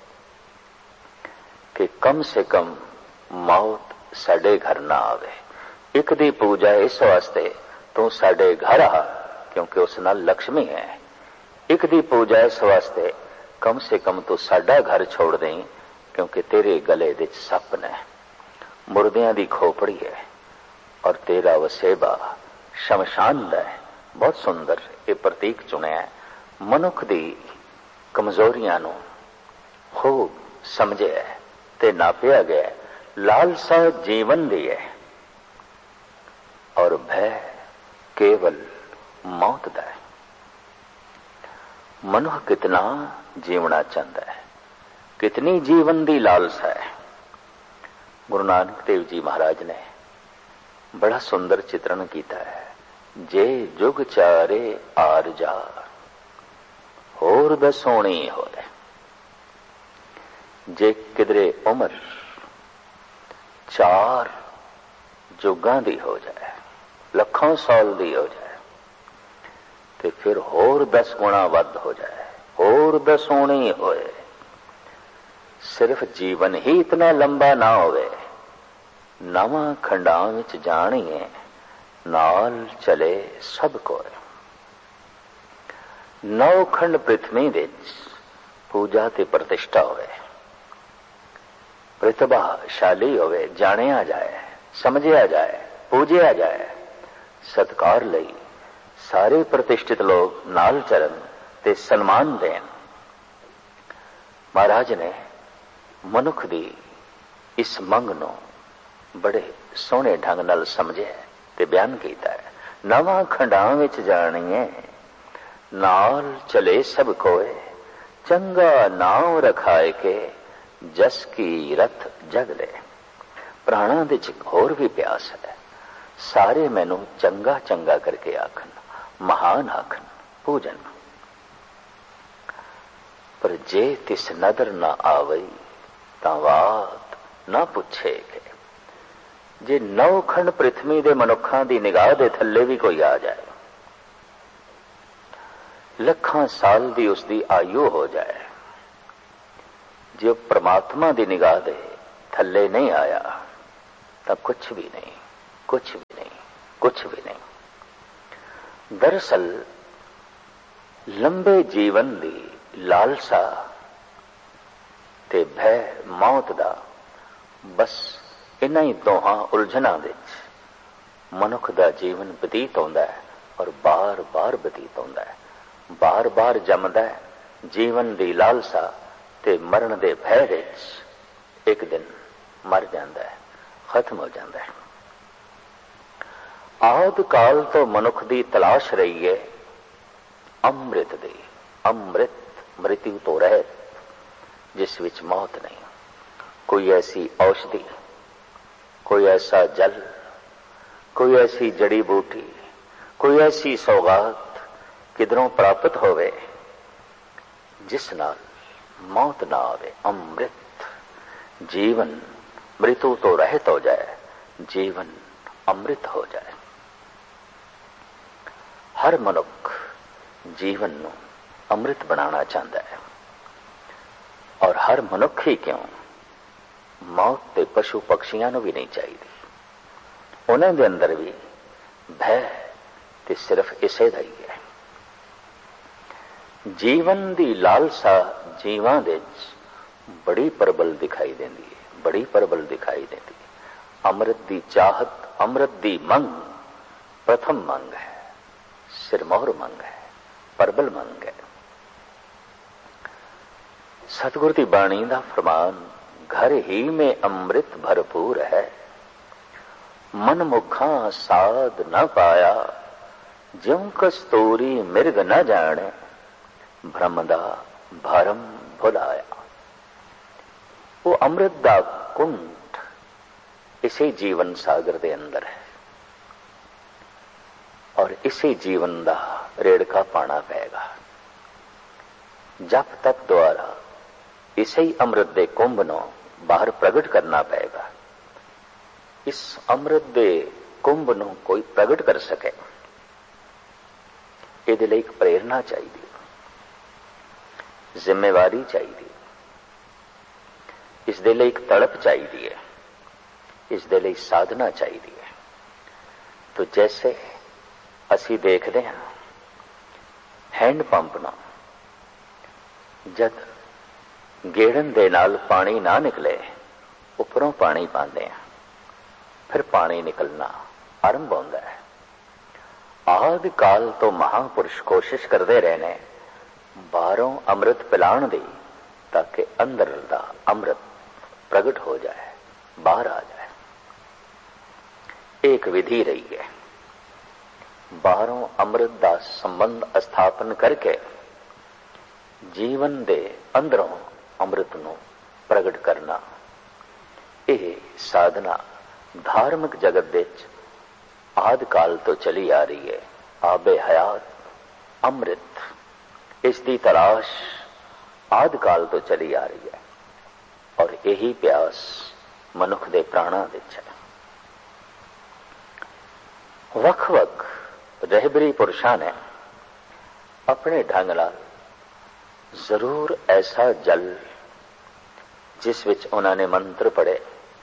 [SPEAKER 2] ਕਿ ਕਮ ਸੇ ਕਮ ਮੌਤ ਸਾਡੇ ਘਰ ਨਾ ਆਵੇ। ਇੱਕ ਦੀ ਪੂਜਾ ਇਸ ਵਾਸਤੇ ਤੂੰ ਸਾਡੇ ਘਰ ਆ, ਕਿਉਂਕਿ ਉਸ ਨਾਲ ਲక్ష్ਮੀ ਹੈ। ਇੱਕ ਦੀ ਪੂਜਾ ਇਸ ਵਾਸਤੇ ਕਮ ਸੇ ਕਮ ਤੂੰ ਸਾਡਾ ਘਰ ਛੋੜ ਦੇਂ, ਕਿਉਂਕਿ ਤੇਰੇ ਗਲੇ ਵਿੱਚ ਸੱਪ ਨੇ, ਮੁਰਦਿਆਂ ਦੀ ਖੋਪੜੀ ਹੈ ਔਰ ਤੇਰਾ ਵਸੇਬਾ ਸ਼ਮਸ਼ਾਨ ਦਾ ਹੈ। ਬਹੁਤ ਸੁੰਦਰ ਇਹ ਪ੍ਰਤੀਕ ਚੁਣਿਆ। ਮਨੁੱਖ ਦੀ ਕਮਜ਼ੋਰੀਆਂ ਨੂੰ ਖੂਬ ਸਮਝਿਆ ਤੇ ਨਾਪਿਆ ਗਿਆ। ਲਾਲਸਾ ਜੀਵਨ ਦੀ ਹੈ ਔਰ ਭੈ ਕੇਵਲ ਮੌਤ ਦਾ ਹੈ। ਮਨੁੱਖ ਕਿਤਨਾ ਜੀਵਣਾ ਚਾਹੁੰਦਾ ਹੈ, ਕਿਤਨੀ ਜੀਵਨ ਦੀ ਲਾਲਸਾ ਹੈ। ਗੁਰੂ ਨਾਨਕ ਦੇਵ ਜੀ ਮਹਾਰਾਜ ਨੇ ਬੜਾ ਸੁੰਦਰ ਚਿਤਰਨ ਕੀਤਾ ਹੈ। ਜੇ ਜੁਗ ਚਾਰੇ ਆਰ ਜਾ, ਹੋਰ ਦਸੋਣੀ ਹੋਏ। ਜੇ ਕਿਧਰੇ ਉਮਰ 4 ਜੁਗਾਂ ਦੀ ਹੋ ਜਾਏ, ਲੱਖਾਂ ਸਾਲ ਦੀ ਹੋ ਜਾਏ, ਤੇ ਫਿਰ ਹੋਰ 10 ਗੁਣਾ ਵੱਧ ਹੋ ਜਾਏ, ਹੋਰ ਦਸੋਣੀ ਹੋਏ। ਸਿਰਫ ਜੀਵਨ ਹੀ ਇਤਨਾ ਲੰਬਾ ਨਾ ਹੋਵੇ। ਨਵਾਂ ਖੰਡਾਂ ਵਿੱਚ ਜਾਣੀਏ, ਨਾਲ ਚਲੇ ਸਭ ਕੋਏ। 9 ਖੰਡ ਪ੍ਰਿਥਵੀ ਵਿੱਚ ਪੂਜਾ ਤੇ ਪ੍ਰਤਿਸ਼ਠਾ ਹੋਵੇ, ਪ੍ਰਤਿਭਾਸ਼ਾਲੀ ਹੋਵੇ, ਜਾਣਿਆ ਜਾਏ, ਸਮਝਿਆ ਜਾਏ, ਪੂਜਿਆ ਜਾਏ। ਸਤਿਕਾਰ ਲਈ ਸਾਰੇ ਪ੍ਰਤਿਸ਼ਠਿਤ ਲੋਕ ਨਾਲ ਚਰਨ ਤੇ ਸਨਮਾਨ ਦੇਣ। ਮਹਾਰਾਜ ਨੇ ਮਨੁੱਖ ਦੀ ਇਸ ਮੰਗ ਨੂੰ ਬੜੇ ਸੋਹਣੇ ਢੰਗ ਨਾਲ ਸਮਝਿਆ ਤੇ ਬਿਆਨ ਕੀਤਾ ਹੈ। ਨਵਾਂ ਖੰਡਾਂ ਵਿੱਚ ਜਾਣੀਏ, ਨਾਲ ਚਲੇ ਸਭ ਕੋਏ। ਚੰਗਾ ਨਾਮ ਰਖਾਏ ਕੇ, ਜਸ ਕੀ ਰਥ ਜਗ ਲੈ। ਪ੍ਰਾਣਾਂ ਦੇ ਚ ਹੋਰ ਵੀ ਪਿਆਸ ਹੈ। ਸਾਰੇ ਮੈਨੂੰ ਚੰਗਾ ਚੰਗਾ ਕਰਕੇ ਆਖਣ, ਮਹਾਨ ਆਖਣ, ਪੂਜਨ। ਪਰ ਜੇ ਤਿਸ ਨਦਰ ਨਾ ਆਵਈ, ਤਾਂ ਬਾਤ ਨਾ ਪੁੱਛੇ ਕਿ ਜੇ 9 ਖੰਡ ਪ੍ਰਿਥਵੀ ਦੇ ਮਨੁੱਖਾਂ ਦੀ ਨਿਗਾਹ ਦੇ ਥੱਲੇ ਵੀ ਕੋਈ ਆ ਜਾਏ, ਲੱਖਾਂ ਸਾਲ ਦੀ ਉਸ ਦੀ ਆਯੂ ਹੋ ਜਾਏ, ਜੇ ਉਹ ਪ੍ਰਮਾਤਮਾ ਦੀ ਨਿਗਾਹ ਦੇ ਥੱਲੇ ਨਹੀਂ ਆਇਆ, ਤਾਂ ਕੁਛ ਵੀ ਨਹੀਂ, ਕੁਛ ਵੀ ਨਹੀਂ, ਕੁਛ ਵੀ ਨਹੀਂ। ਦਰਅਸਲ ਲੰਬੇ ਜੀਵਨ ਦੀ ਲਾਲਸਾ ਤੇ ਭੈ ਮੌਤ ਦਾ, ਬਸ ਇਨ੍ਹਾਂ ਹੀ ਦੋਹਾਂ ਉਲਝਣਾਂ ਵਿੱਚ ਮਨੁੱਖ ਦਾ ਜੀਵਨ ਬਤੀਤ ਹੁੰਦਾ ਹੈ, ਔਰ ਬਾਰ-ਬਾਰ ਬਤੀਤ ਹੁੰਦਾ ਹੈ, ਬਾਰ-ਬਾਰ ਜੰਮਦਾ ਹੈ। ਜੀਵਨ ਦੀ ਲਾਲਸਾ ਤੇ ਮਰਨ ਦੇ ਭੈ ਵਿੱਚ ਇੱਕ ਦਿਨ ਮਰ ਜਾਂਦਾ ਹੈ, ਖਤਮ ਹੋ ਜਾਂਦਾ ਹੈ। ਆਦਿ ਕਾਲ ਤੋਂ ਮਨੁੱਖ ਦੀ ਤਲਾਸ਼ ਰਹੀ ਹੈ ਅੰਮ੍ਰਿਤ ਦੀ, ਅੰਮ੍ਰਿਤ ਮ੍ਰਿਤਯੂ ਤੋਂ ਰਹਿਤ, ਜਿਸ ਵਿੱਚ ਮੌਤ ਨਹੀਂ। ਕੋਈ ਐਸੀ ਔਸ਼ਧੀ, ਕੋਈ ਐਸਾ ਜਲ, ਕੋਈ ਐਸੀ ਜੜੀ ਬੂਟੀ, ਕੋਈ ਐਸੀ ਸੌਗਾਤ ਕਿਧਰੋਂ ਪ੍ਰਾਪਤ ਹੋਵੇ ਜਿਸ ਨਾਲ ਮੌਤ ਨਾ ਆਵੇ। ਅੰਮ੍ਰਿਤ ਜੀਵਨ ਮ੍ਰਿਤੂ ਤੋਂ ਰਹਿਤ ਹੋ ਜਾਏ, ਜੀਵਨ ਅੰਮ੍ਰਿਤ ਹੋ ਜਾਏ। ਹਰ ਮਨੁੱਖ ਜੀਵਨ ਨੂੰ ਅੰਮ੍ਰਿਤ ਬਣਾਉਣਾ ਚਾਹੁੰਦਾ ਹੈ, ਔਰ ਹਰ ਮਨੁੱਖ ਹੀ ਕਿਉਂ, ਮੌਤ ਤੇ ਪਸ਼ੂ ਪਕਸ਼ੀਆਂ ਨੂੰ ਵੀ ਨਹੀਂ ਚਾਹੀਦੀ। ਉਹਨਾਂ ਦੇ ਅੰਦਰ ਵੀ ਭੈ ਤੇ ਸਿਰਫ ਇਸੇ ਦਾ ਹੀ ਹੈ। ਜੀਵਨ ਦੀ ਲਾਲਸਾ ਜੀਵਾਂ ਦੇ ਵਿੱਚ ਬੜੀ ਪ੍ਰਬਲ ਦਿਖਾਈ ਦਿੰਦੀ ਹੈ, ਬੜੀ ਪ੍ਰਬਲ ਦਿਖਾਈ ਦਿੰਦੀ ਹੈ। ਅੰਮ੍ਰਿਤ ਦੀ ਚਾਹਤ, ਅੰਮ੍ਰਿਤ ਦੀ ਮੰਗ ਪ੍ਰਥਮ ਮੰਗ ਹੈ, ਸਿਰਮੌਰ ਮੰਗ ਹੈ, ਪ੍ਰਬਲ ਮੰਗ ਹੈ। ਸਤਿਗੁਰ ਦੀ ਬਾਣੀ ਦਾ ਫਰਮਾਨ, ਘਰ ਹੀ ਮੇਂ ਅੰਮ੍ਰਿਤ ਭਰਪੂਰ ਹੈ, ਮਨ ਮੁਖਾਂ ਸਾਧ ਨਾ ਪਾਇਆ, ਜਿਉ ਕਸਤੂਰੀ ਮਿਰਗ ਨਾ ਜਾਣੇ, ਭ੍ਰਮ ਦਾ ਭਰਮ ਭੁਲਾਇਆ। ਉਹ ਅੰਮ੍ਰਿਤ ਦਾ ਕੁੰਠ ਇਸੇ ਜੀਵਨ ਸਾਗਰ ਦੇ ਅੰਦਰ ਹੈ, ਔਰ ਇਸੇ ਜੀਵਨ ਦਾ ਰੇੜਕਾ ਪਾਣਾ ਪਏਗਾ। ਜਪ ਤਪ ਦੁਆਰਾ ਇਸੇ ਹੀ ਅੰਮ੍ਰਿਤ ਦੇ ਕੁੰਭ ਨੂੰ ਬਾਹਰ ਪ੍ਰਗਟ ਕਰਨਾ ਪਏਗਾ। ਇਸ ਅੰਮ੍ਰਿਤ ਦੇ ਕੁੰਭ ਨੂੰ ਕੋਈ ਪ੍ਰਗਟ ਕਰ ਸਕੇ, ਇਹਦੇ ਲਈ ਇੱਕ ਪ੍ਰੇਰਨਾ ਚਾਹੀਦੀ, ਜ਼ਿੰਮੇਵਾਰੀ ਚਾਹੀਦੀ, ਇਸ ਦੇ ਲਈ ਇੱਕ ਤੜਪ ਚਾਹੀਦੀ ਹੈ, ਇਸ ਦੇ ਲਈ ਸਾਧਨਾ ਚਾਹੀਦੀ ਹੈ। ਤੋ ਜੈਸੇ ਅਸੀਂ ਦੇਖਦੇ ਹਾਂ ਹੈਂਡ ਪੰਪ ਨੂੰ, ਜਦ ਗੇੜਨ ਦੇ ਨਾਲ ਪਾਣੀ ਨਾ ਨਿਕਲੇ, ਉੱਪਰੋਂ ਪਾਣੀ ਪਾਉਂਦੇ ਹਾਂ, ਫਿਰ ਪਾਣੀ ਨਿਕਲਣਾ ਆਰੰਭ ਹੁੰਦਾ ਹੈ। ਆਦਿ ਕਾਲ ਤੋਂ ਮਹਾਂਪੁਰਸ਼ ਕੋਸ਼ਿਸ਼ ਕਰਦੇ ਰਹੇ ਨੇ ਬਾਹਰੋਂ ਅੰਮ੍ਰਿਤ ਪਿਲਾਉਣ ਦੀ, ਤਾਂ ਕਿ ਅੰਦਰ ਦਾ ਅੰਮ੍ਰਿਤ ਪ੍ਰਗਟ ਹੋ ਜਾਏ, ਬਾਹਰ ਆ ਜਾਏ। ਇੱਕ ਵਿਧੀ ਰਹੀ ਹੈ, ਬਾਹਰੋਂ ਅੰਮ੍ਰਿਤ ਦਾ ਸੰਬੰਧ ਸਥਾਪਨ ਕਰਕੇ ਜੀਵਨ ਦੇ ਅੰਦਰੋਂ ਅੰਮ੍ਰਿਤ ਨੂੰ ਪ੍ਰਗਟ ਕਰਨਾ। ਇਹ ਸਾਧਨਾ ਧਾਰਮਿਕ ਜਗਤ ਵਿੱਚ ਆਦਿ ਕਾਲ ਤੋਂ ਚਲੀ ਆ ਰਹੀ ਹੈ। ਆਬੇ ਹਯਾਤ ਅੰਮ੍ਰਿਤ, ਇਸ ਦੀ ਤਲਾਸ਼ ਆਦਿ ਕਾਲ ਤੋਂ ਚਲੀ ਆ ਰਹੀ ਹੈ, ਔਰ ਇਹੀ ਪਿਆਸ ਮਨੁੱਖ ਦੇ ਪ੍ਰਾਣਾਂ ਵਿੱਚ ਹੈ। ਵੱਖ-ਵੱਖ ਰਹਿਬਰੀ ਪੁਰਸ਼ਾਂ ਨੇ ਆਪਣੇ ਢੰਗ ਨਾਲ ਜ਼ਰੂਰ ਐਸਾ ਜਲ, ਜਿਸ ਵਿੱਚ ਉਹਨਾਂ ਨੇ ਮੰਤਰ ਪੜ੍ਹੇ,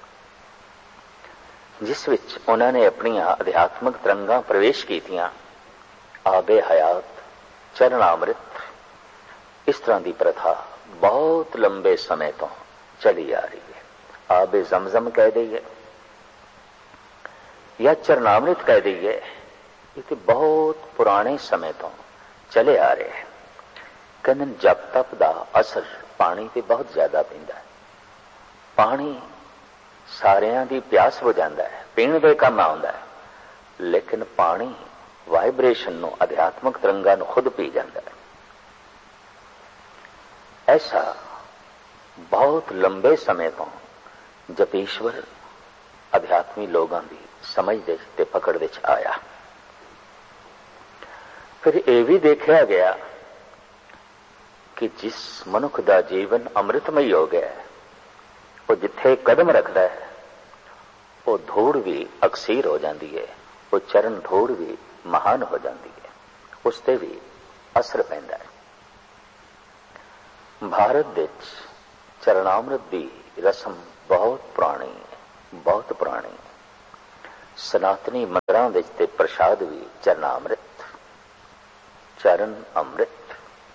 [SPEAKER 2] ਜਿਸ ਵਿੱਚ ਉਹਨਾਂ ਨੇ ਆਪਣੀਆਂ ਅਧਿਆਤਮਕ ਤਰੰਗਾਂ ਪ੍ਰਵੇਸ਼ ਕੀਤੀਆਂ, ਆਬੇ ਹਯਾਤ, ਚਰਨਾਮ੍ਰਿਤ, ਇਸ ਤਰ੍ਹਾਂ ਦੀ ਪ੍ਰਥਾ ਬਹੁਤ ਲੰਬੇ ਸਮੇਂ ਤੋਂ ਚਲੀ ਆ ਰਹੀ ਹੈ। ਆਬੇ ਜ਼ਮਜ਼ਮ ਕਹਿ ਦਈਏ ਜਾਂ ਚਰਨਾਮ੍ਰਿਤ ਕਹਿ ਦਈਏ, ਇਹ ਤੇ ਬਹੁਤ ਪੁਰਾਣੇ ਸਮੇਂ ਤੋਂ ਚਲੇ ਆ ਰਹੇ ਹੈ। ਕਹਿੰਦੇ ਜਪ ਤਪ ਦਾ ਅਸਰ ਪਾਣੀ ਤੇ ਬਹੁਤ ਜ਼ਿਆਦਾ ਪੈਂਦਾ ਹੈ। ਪਾਣੀ ਸਾਰਿਆਂ ਦੀ ਪਿਆਸ ਬੁਝਾਉਂਦਾ ਹੈ, ਪੀਣ ਦੇ ਕੰਮ ਆਉਂਦਾ ਹੈ, ਲੇਕਿਨ ਪਾਣੀ ਵਾਈਬ੍ਰੇਸ਼ਨ ਨੂੰ, ਅਧਿਆਤਮਕ ਤਰੰਗਾਂ ਨੂੰ ਖੁਦ ਪੀ ਜਾਂਦਾ ਹੈ। ਐਸਾ ਬਹੁਤ ਲੰਬੇ ਸਮੇਂ ਤੋਂ ਜਪੀਸ਼ਵਰ ਅਧਿਆਤਮੀ ਲੋਕਾਂ ਦੀ ਸਮਝ ਦੇ ਤੇ ਪਕੜ ਵਿੱਚ ਆਇਆ। ਫਿਰ ਇਹ ਵੀ ਦੇਖਿਆ ਗਿਆ ਕਿ ਜਿਸ ਮਨੁੱਖ ਦਾ ਜੀਵਨ ਅੰਮ੍ਰਿਤਮਈ ਹੋ ਗਿਆ, ਉਹ ਜਿੱਥੇ ਕਦਮ ਰੱਖਦਾ ਹੈ, ਉਹ ਧੂੜ ਵੀ ਅਕਸੀਰ ਹੋ ਜਾਂਦੀ ਹੈ, ਉਹ ਚਰਨ ਧੂੜ ਵੀ ਮਹਾਨ ਹੋ ਜਾਂਦੀ ਹੈ, ਉਸ ਤੇ ਵੀ ਅਸਰ ਪੈਂਦਾ ਹੈ। ਭਾਰਤ ਵਿੱਚ ਚਰਨਾਮ੍ਰਿਤ ਦੀ ਰਸਮ ਬਹੁਤ ਪੁਰਾਣੀ ਹੈ, ਬਹੁਤ ਪੁਰਾਣੀ ਹੈ। सनातनी मंदिरां विच ते प्रसाद भी चरनामृत, चरण अमृत।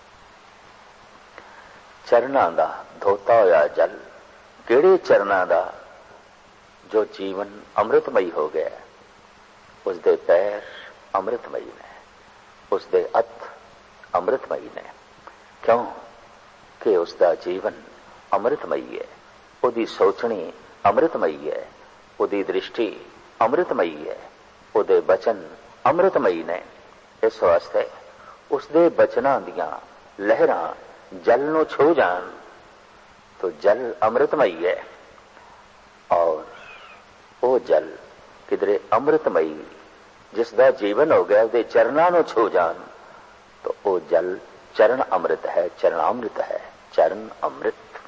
[SPEAKER 2] चरनां दा धोता होया जल, किहड़े चरनां दा? जो जीवन अमृतमई हो गया, उसदे पैर अमृतमई ने, उसदे हथ अमृतमई ने। क्यों कि उसका जीवन अमृतमई है, उसकी सोचनी अमृतमई है, उसकी दृष्टि अमृतमई है, उसके बचन अमृतमई ने। इस वास्ते उसके बचनां दियां लहरां जल नूं छू जान तो जल अमृतमई है, और वो जल किधरे अमृतमई जिसका जीवन हो गया उसके चरणां नूं छू जान तो वो जल चरण अमृत है, चरणामृत है, चरण अमृत।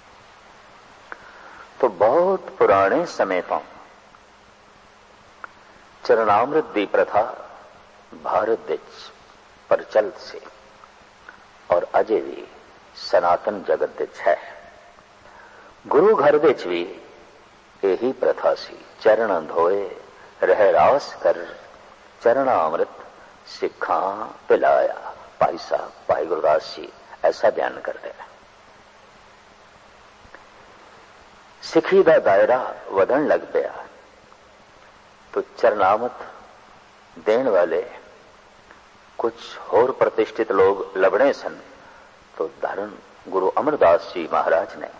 [SPEAKER 2] तो बहुत पुराने समय तो चरणामृत की प्रथा भारत विच प्रचलित सी और अजे भी सनातन जगत विच है। गुरु घर विच भी यही प्रथा सी। चरण धोए रह रास कर, चरणामृत सिखा पिलाया। भाई साहब भाई गुरदास जी ऐसा बयान कर रहे हैं। सिखी का दायरा वधन लग पाया तो चरणामृत देने वाले कुछ होर प्रतिष्ठित लोग लभने सन। तो धर्म गुरु अमरदास जी महाराज ने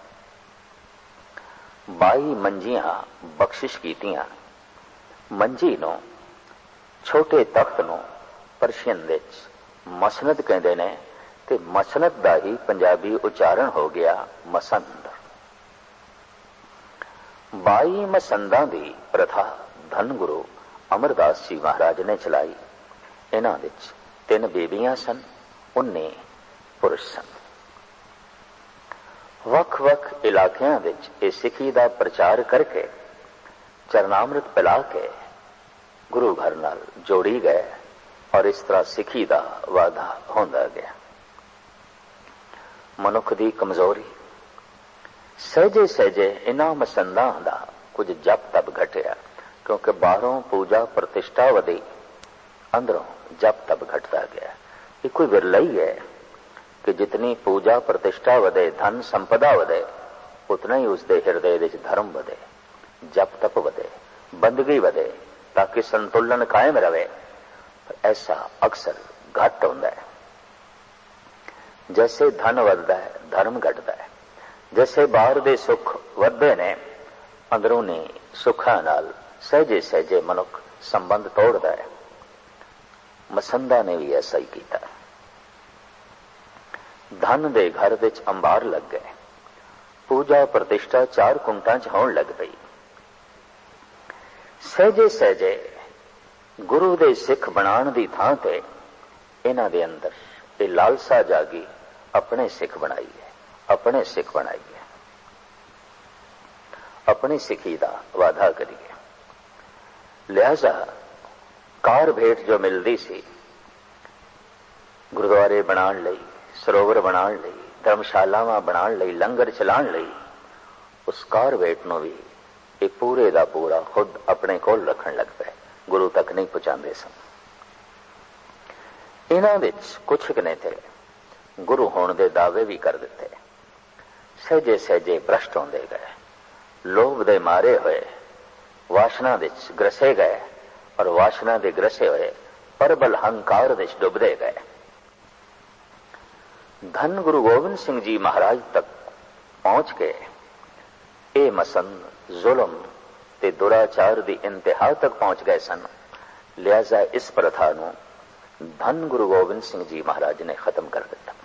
[SPEAKER 2] 22 मंजियां बख्शिश कीतियां। मंजी नूं छोटे तख्त नूं परशियन विच मसनद कहंदे ने ते मसनद दा ही पंजाबी उच्चारण हो गया मसंद। 22 मसंदां दी प्रथा धन गुरु अमरदास जी महाराज ने चलाई। इन्हां विच 3 बेबियां सन, 19 पुरुष सन। वख-वख इलाकियां विच इह सिखी दा प्रचार करके चरणामृत पिला के गुरु घर नाल जोड़ी गए और इस तरह सिखी दा वाधा होंदा गया। मनुख दी कमजोरी सहजे सहजे इन्हां मसंदां दा कुछ जप तप घटिया, क्योंकि बाहरों पूजा प्रतिष्ठा वधी, अंदरों जप तप घटता गया। ये कोई विरला ही है कि जितनी पूजा प्रतिष्ठा वधे, धन संपदा वधे, उतना ही उसके हृदय विच धर्म वधे, जप तप वधे, बंदगी वधे, ताकि संतुलन कायम रहे। पर ऐसा अक्सर घट होता है। जैसे धन वधदा है धर्म घटता है। जैसे बाहर दे सुख वधदे ने, अंदरूनी सुखां नाल सहजे सहजे मनुख संबंध तोड़ता है। मसंदा ने भी ऐसा ही किया। धन दे घर विच अंबार लग गए, पूजा प्रतिष्ठा 4 कुंटां च होण लग पई। सहजे सहजे गुरु दे सिख बनाण दी थां ते इन्हां दे अंदर ये लालसा जागी, अपने सिख बनाईए, अपने सिख बनाईए, अपनी सिखी दा वादा करिए। लिहाजा कार भेंट जो मिलती सी, गुरुद्वारे बनाण लई, सरोवर बनाण लई, धर्मशालावां बनाण लई, लंगर चलाण लई, उस कार भेंट नूं भी ये पूरे दा पूरा खुद अपने कोल रखण लग पए। गुरु तक नहीं पहुंचाते सन। इन्हां विच कुछ ने थे गुरु होण दे दावे भी कर दिते। सहजे सहजे भ्रष्ट होंदे गए, लोभ दे मारे हुए वासना विच ग्रसे गए और वासना दे ग्रसे हुए परबल हंकार विच डुबदे गए। धन गुरु गोबिंद सिंह जी महाराज तक पहुंच के ये मसंद जुल्म ते दुराचार दी इंतहा तक पहुंच गए सन। लिहाजा इस प्रथा नूं धन गुरु गोबिंद सिंह जी महाराज ने खत्म कर दिता।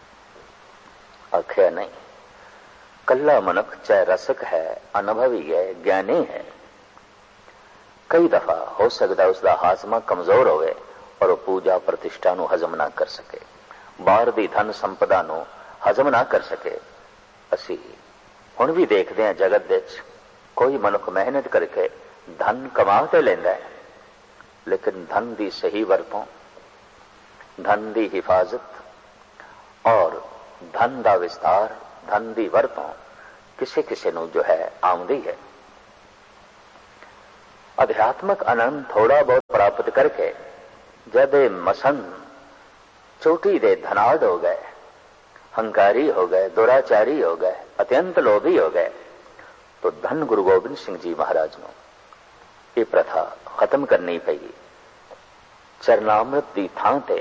[SPEAKER 2] आख्या नहीं, कल्ला मनुख चाहे रसक है, अनुभवी है, ज्ञानी है, कई दफा हो सकता उसका हाजमा कमजोर होवे और वो पूजा प्रतिष्ठा नूं हजम ना कर सके, बाहर दी धन संपदा नूं हजम ना कर सके। असी हुण भी देखते हैं जगत विच कोई मनुख मेहनत करके धन कमा ते लैंदा है, लेकिन धन की सही वरतों, धन की हिफाजत और धन का विस्तार, धन की वरतों किसी किसी नूं जो है आमदी है। अध्यात्मक आनंद थोड़ा बहुत प्राप्त करके जब ये मसंद चोटी दे धनाढ़ हो गए, हंकारी हो गए, दुराचारी हो गए, अत्यंत लोभी हो गए, तो धन गुरु गोबिंद सिंह जी महाराज ਨੂੰ ਇਹ ਪ੍ਰਥਾ खत्म करनी पई। चरनामृत की थां ते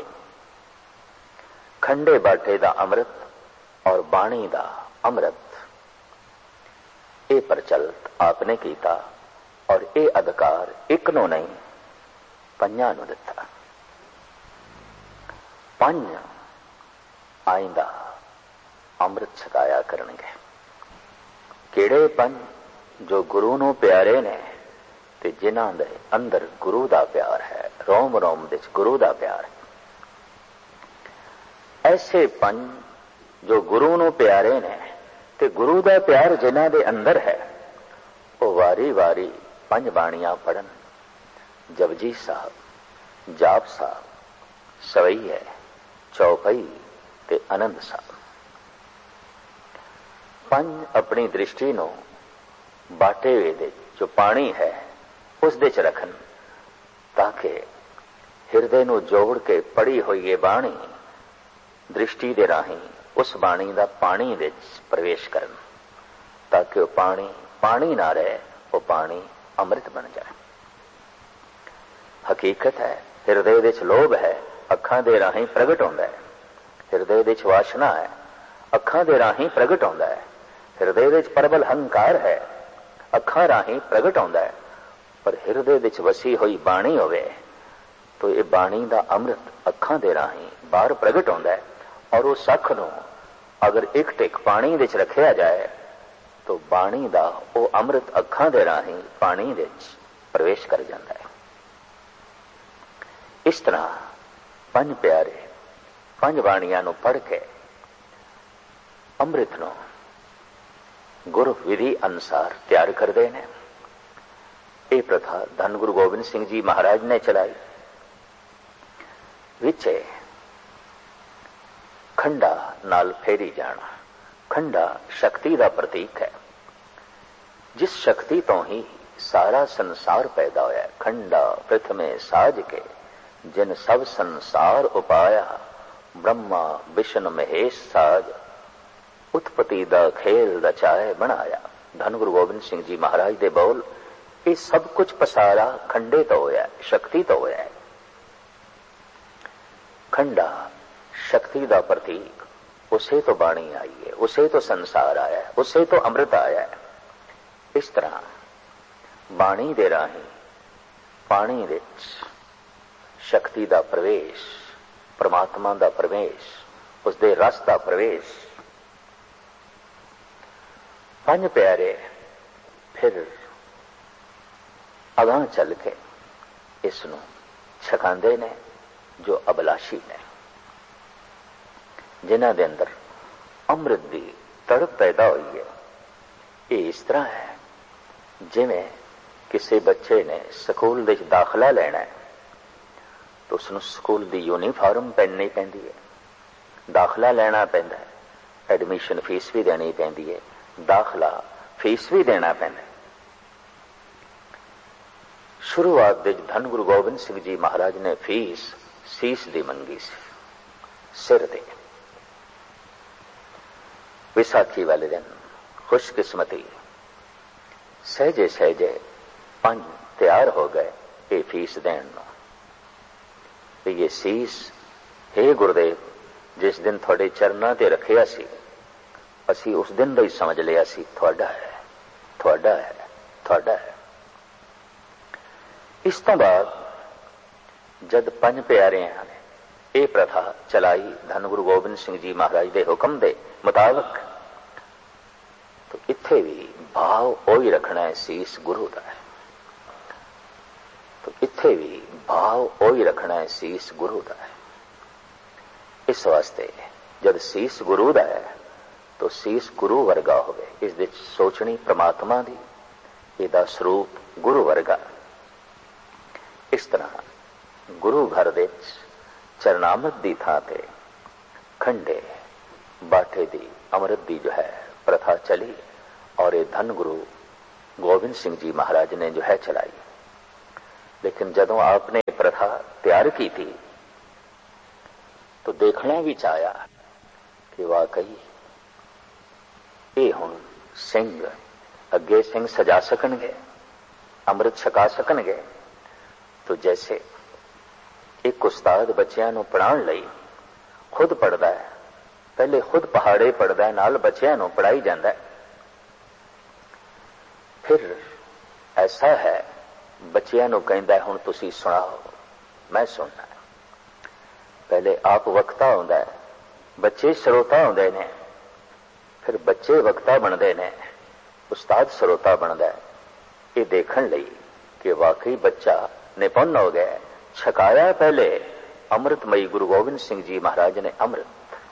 [SPEAKER 2] खंडे बाटे दा अमृत और बाणी दा अमृत ये प्रचलित आपने किया और ये अधिकार एक नूं नहीं पंजां नूं दिता। पंज आइंदा अमृत छकाया करनगे। किहड़े पंज? जो गुरु नूं प्यारे ने ते जिन्हां दे अंदर गुरु दा प्यार है, रोम रोम दे गुरु दा प्यार है। ऐसे पंज जो गुरु नूं प्यारे ने ते गुरु दा प्यार जिन्हां दे अंदर है, वो वारी वारी पंज बाणियां पढ़न। जपजी साहब, जाप साहब, सवैया, चौपई ते आनंद साहब। पंज अपनी दृष्टि नूं बाटे वे दे जो पानी है उस दे च रखन, ताकि हिरदे नूं जोड़ के पढ़ी हुई ये बाणी दृष्टि दे राही उस बाणी दा पानी दे प्रवेश करन, ताकि वो पानी पानी ना रहे, वो पानी अमृत बन जाए। हकीकत है हिरदे दे च लोभ है, अखां दे राही प्रगट होंदा है। हिरदे दे च वासना है, अखां दे राही प्रगट होंदा है। हिरदे दे च प्रबल हंकार है, अखां राही प्रगट होंदा है। पर हिरदे विच वसी हुई बाणी होवे तो ये बाणी दा अमृत अखां दे राही बाहर प्रगट होंदा है, और उस अख नूं अगर एक टिक पानी विच रखिया जाए तो बाणी दा वो अमृत अखां दे राही पानी विच प्रवेश कर जाता है। इस तरह पंज प्यारे पंज बाणियां नूं पढ़ के अमृत नूं गुरु विधि अनुसार तैयार करते हैं। ये प्रथा धन गुरु गोबिंद सिंह जी महाराज ने चलाई। विचे खंडा नाल फेरी जाना। खंडा शक्ति का प्रतीक है, जिस शक्ति तो ही सारा संसार पैदा होया। खंडा प्रथमे साज के जिन सब संसार उपाया, ब्रह्मा विष्णु महेश साज उत्पत्ति दा खेल रचाए बनाया। धन गुरु गोबिंद सिंह जी महाराज दे बोल, ये सब कुछ पसारा खंडे तो होया, शक्ति तो होया है। खंडा शक्ति दा प्रतीक, उसे तो बाणी आई है, उसे तो संसार आया है, उसे तो अमृत आया है। इस तरह बाणी दे राही पानी विच शक्ति दा प्रवेश, परमात्मा दा प्रवेश, उसदे रस दा प्रवेश। पंज प्यारे फिर अगां चल के इसनूं छकांदे ने जो अभिलाषी ने, जिन्हां दे अंदर अमृत दी तड़प पैदा हुई है। ये इस तरह है जिवें किसी बच्चे ने स्कूल विच दाखला लेना है तो उसनूं स्कूल दी यूनीफॉर्म पहननी पैंदी है, दाखला लेना पैंदा है, एडमिशन फीस भी देनी पैंदी है, दाखला फीस भी देना पैंदा है। शुरुआत विच धन गुरु गोबिंद सिंह जी महाराज ने फीस सीस दी मंगी सी, सिर दे। विसाखी वाले दिन खुशकिस्मती सहजे सहजे पंज तैयार हो गए ये फीस देण नूं। ये सीस हे गुरुदेव जिस दिन थोड़े चरना ते रखिया सी, असी उस दिन दा ही समझ लिया सी थोड़ा है, थोड़ा है, थोड़ा है। इस तो बाद जद पंज प्यारियां ने यह प्रथा चलाई धन गुरु गोबिंद सिंह जी महाराज के हुक्म के मुताबिक, तो इत्थे भी भाव ओही रखना है, सीस गुरु का है। तो इत्थे भी भाव ओही रखना है, सीस गुरु का है। इस वास्ते जब सीस गुरु का है तो सीस गुरु वर्गा होवे, इस विच सोचनी परमात्मा दी, इहदा स्वरूप गुरु वर्गा। इस तरह गुरु घर विच चरनामृत दी थां ते खंडे बाटे दी अमृत दी जो है प्रथा चली, और ये धन गुरु गोबिंद सिंह जी महाराज ने जो है चलाई। लेकिन जदों आपने प्रथा तैयार की थी तो देखना भी चाहया कि वाकई ये हुण सिंह अगे सिंह सजा सकणगे, अमृत छका सकणगे। तो जैसे एक उस्ताद बच्चों को पढ़ाने लई खुद पढ़ता है, पहले खुद पहाड़े पढ़ता है, नाल बच्चों को पढ़ाई जाता है। फिर ऐसा है बच्चों को कहता है हुण तुसी सुनाओ, मैं सुनना है। पहले आप वक्ता होंदा है, बच्चे श्रोता होंदे ने, फिर बच्चे वक्ता बनते ने, उस्ताद श्रोता बनता है। ये देखने लई कि वाकई बच्चा निपुण हो गया। छकाया पहले अमृतमयी गुरु गोबिंद सिंह जी महाराज ने अमृत,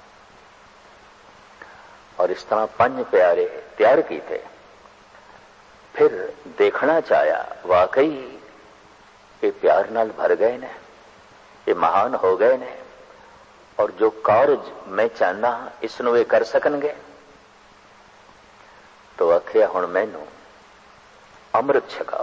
[SPEAKER 2] और इस तरह 5 प्यारे तैयार किए थे। फिर देखना चाहा वाकई ये प्यार नाल भर गए ने, ये महान हो गए ने, और जो कार्य मैं चाहना इसनों वे कर सकणगे। तो आखिया हुण मैनू अमृत छकाओ,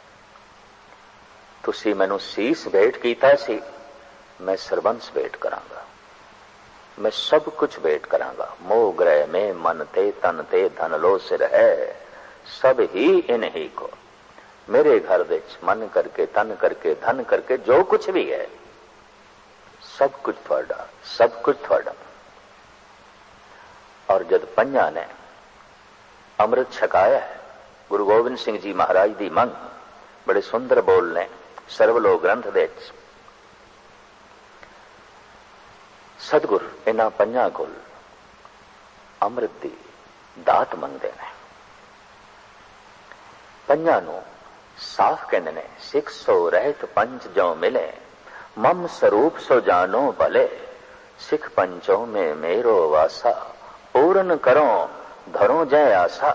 [SPEAKER 2] तुसी मैनू सीस भेंट कीता सी, मैं सरबंस भेंट करांगा, मैं सब कुछ भेंट करांगा। मोह ग्रह में मन ते तन ते धन लो सिर है, सब ही इन ही को। मेरे घर विच मन करके तन करके धन करके जो कुछ भी है सब कुछ थोड़ा, सब कुछ थोड़ा। और जब पंजा ने अमृत छकाया है, गुरु गोबिंद सिंह जी महाराज दी मंग बड़े सुंदर बोल ने सर्वलोक ग्रंथ दे सतगुर इन्हां पंजां कोल अमृत दी दात मंगदे ने। पंजां नूं साफ कहंदे ने, सिख सो रहत पंच जो मिले, मम स्वरूप सो जानो भले, सिख पंचों में मेरो वासा, पूर्ण करो धरो जय आसा।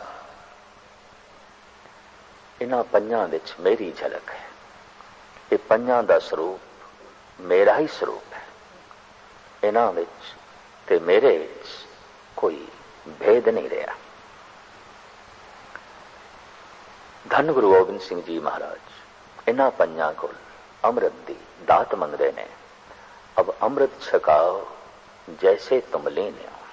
[SPEAKER 2] इन्हां पंजां विच मेरी झलक है, ये पंजां दा स्वरूप मेरा ही स्वरूप है। इन्हां विच ते मेरे विच कोई भेद नहीं रहा। धन गुरु गोबिंद सिंह जी महाराज इन्हां पंजां कोल अमृत दी दात मंगदे ने। अब अमृत छकाओ जैसे तुम लीने हो।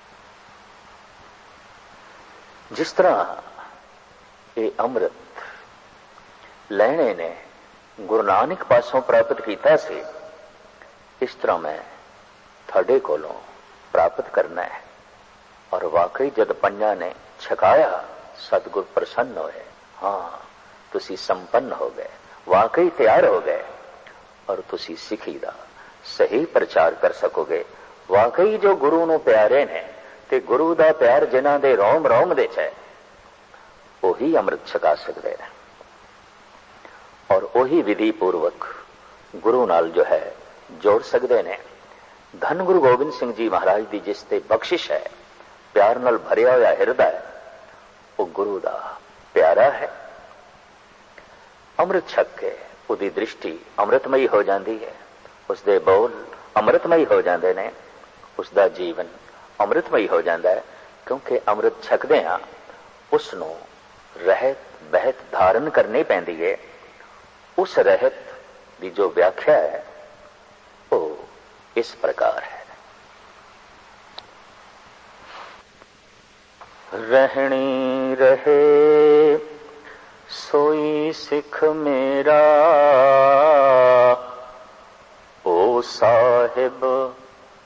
[SPEAKER 2] जिस तरह ये अमृत लैणे ने गुरु नानक पासों प्राप्त किया से, इस तरह मैं थोड़े कोलों प्राप्त करना है। और वाकई जद पंजा ने छकाया सतगुर प्रसन्न होए, हाँ तुसी संपन्न हो गए, वाकई तैयार हो गए, और तुसी सिखी दा सही प्रचार कर सकोगे। वाकई जो गुरु नूं प्यारे ने ते गुरु दा प्यार जिन्हां दे रोम रोम दे च है, ओही अमृत छका सकदे ने, और ओही विधि पूर्वक गुरु नाल जो है जोड़ सकदे ने। धन गुरु गोबिंद सिंह जी महाराज दी जिस ते बख्शिश है, प्यार नाल भरिया होया हिरदा, वो गुरु दा प्यारा है। अमृत छक के उदी दृष्टि अमृतमयी हो जाती है, उसके बोल अमृतमयी हो जाते हैं, उसका जीवन अमृतमयी हो जाता है। क्योंकि अमृत छकदे हाँ उसनों रहत बहत धारण करनी पैंदी है। उस रहत की जो व्याख्या है वो इस प्रकार है। रहनी रहे सोई सिख मेरा, ओ साहिब